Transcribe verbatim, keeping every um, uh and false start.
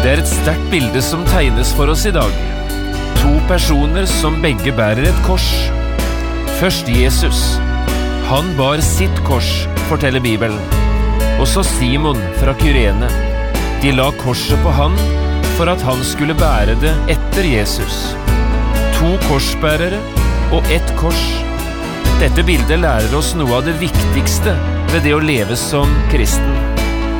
Det er et sterkt bilde som tegnes for oss i dag. To personer som begge bærer et kors. Først Jesus. Han bar sitt kors, forteller Bibelen. Og så Simon fra Kyrene. De la korset på han for at han skulle bære det etter Jesus. To korsbærere og ett kors. Dette bildet lærer oss noe av det viktigste ved det å leve som kristen.